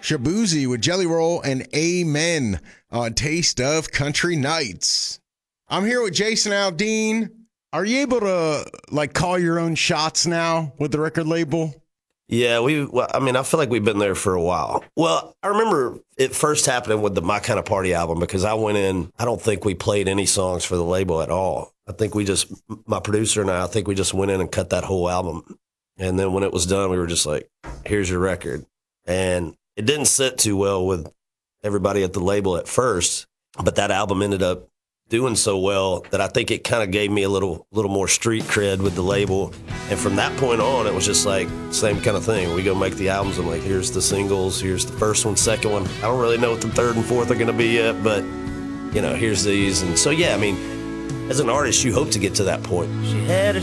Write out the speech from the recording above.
Shabuzi with Jelly Roll and Amen on Taste of Country Nights. I'm here with Jason Aldean. Are you able to call your own shots now with the record label? Yeah, I feel like we've been there for a while. Well, I remember it first happening with the My Kind of Party album because I went in, I don't think we played any songs for the label at all. I think my producer and I think we just went in and cut that whole album. And then when it was done, we were just like, here's your record. And it didn't sit too well with everybody at the label at first, but that album ended up doing so well that I think it kind of gave me a little more street cred with the label. And from that point on, it was just like same kind of thing. We go make the albums. I'm like, here's the singles. Here's the first one, second one. I don't really know what the third and fourth are going to be yet, but here's these. And so, yeah, I mean, as an artist, you hope to get to that point. She had a